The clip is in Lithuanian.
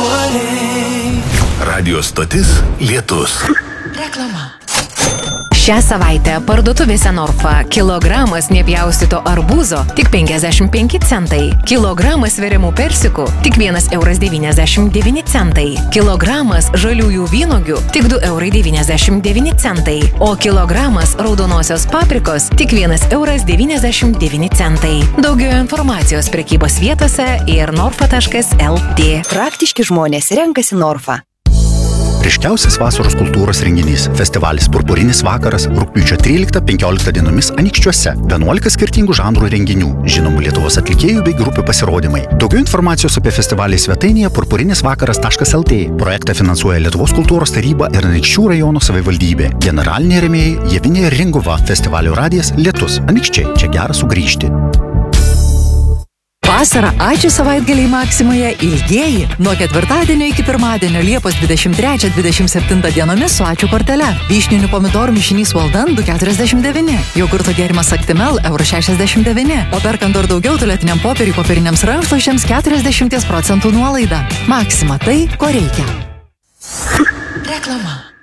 Radio stotis Lietus. Reklama. Šią savaitę parduotuvėse Norfa kilogramas nepjaustyto arbūzo tik 55 centai, kilogramas sveriamų persikų tik 1,99 eurai, kilogramas žaliųjų vynuogių tik 2,99 eurai, o kilogramas raudonosios paprikos tik 1,99 eurai. Daugiau informacijos prekybos vietose ir norfa.lt. Praktiški žmonės renkasi Norfa. Ryškiausias vasaros kultūros renginys – festivalis Purpurinis vakaras rugpjūčio 13-15 dienomis Anykščiuose. 11 skirtingų žanrų renginių, žinomų Lietuvos atlikėjų bei grupių pasirodymai. Daugiau informacijos apie festivalį svetainėje purpurinisvakaras.lt. Projektą finansuoja Lietuvos kultūros taryba ir Anykščių rajono savivaldybė. Generaliniai rėmėjai Javinė ir Ringova, festivalio radijas Lietus. Anykščiai, čia gera sugrįžti. Vasarą ačiū savaitgaliai Maksimoje ilgieji. Nuo ketvirtadienio iki pirmadienio Liepos 23-27 dienomis su ačiū kortele. Vyšninių pomidorų mišinys Walden 2,49. Jogurto gėrimas Actimel €69. O perkant dar daugiau tualetiniam popieriui popieriniams rankšluosčiams 40% nuolaida. Maksima tai, ko reikia. Reklama.